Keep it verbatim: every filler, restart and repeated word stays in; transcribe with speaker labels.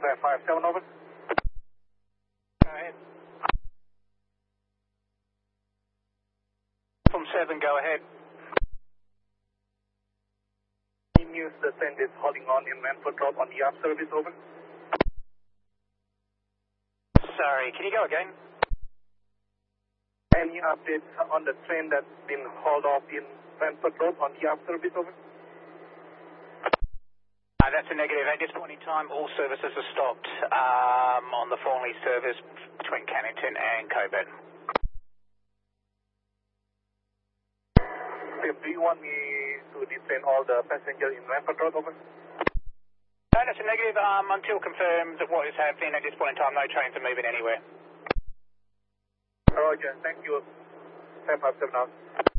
Speaker 1: five five seven, over.
Speaker 2: Go ahead. From seven, go ahead.
Speaker 1: News descent is holding on in Manford Road on the app service, over.
Speaker 2: Sorry, can you go again?
Speaker 1: Any updates on the train that's been hauled off in Manford Road on the app service, over?
Speaker 2: Uh, that's a negative. At this point in time, all services are stopped um, on the Thornley service between Cannington and Coburn.
Speaker 1: Do you want me to detain all the passengers in Manford Road, over?
Speaker 2: No, that's a negative. Um, until confirmed that what is happening at this point in time, no trains are moving anywhere.
Speaker 1: Roger, thank you. five five seven out.